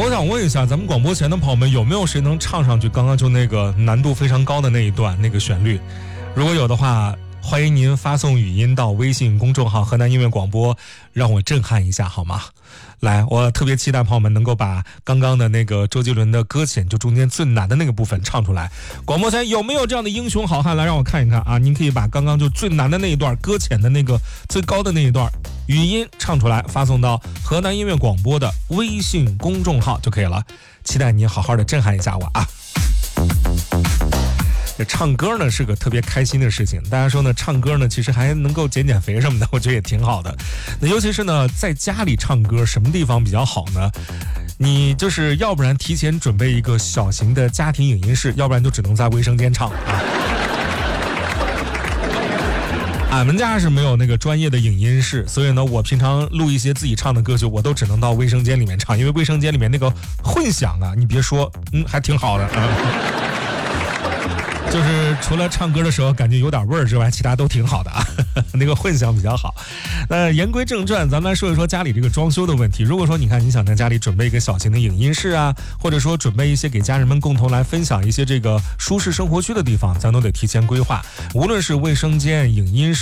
我想问一下，咱们广播前的朋友们，有没有谁能唱上去刚刚就那个难度非常高的那一段那个旋律？如果有的话，欢迎您发送语音到微信公众号河南音乐广播，让我震撼一下好吗？来，我特别期待朋友们能够把刚刚的那个周杰伦的搁浅就中间最难的那个部分唱出来。广播前有没有这样的英雄好汉来让我看一看啊？您可以把刚刚就最难的那一段搁浅的那个最高的那一段语音唱出来，发送到河南音乐广播的微信公众号就可以了。期待您好好的震撼一下我啊！这唱歌呢是个特别开心的事情，大家说呢，唱歌呢其实还能够减减肥什么的，我觉得也挺好的。那尤其是呢，在家里唱歌，什么地方比较好呢？你就是要不然提前准备一个小型的家庭影音室，要不然就只能在卫生间唱啊。俺们家是没有那个专业的影音室，所以呢，我平常录一些自己唱的歌曲，我都只能到卫生间里面唱，因为卫生间里面那个混响啊，你别说，还挺好的啊。就是除了唱歌的时候感觉有点味儿之外，其他都挺好的啊，那个混响比较好。那言归正传，咱们来说一说家里这个装修的问题。如果说你看你想在家里准备一个小型的影音室啊，或者说准备一些给家人们共同来分享一些这个舒适生活区的地方，咱都得提前规划。无论是卫生间、影音室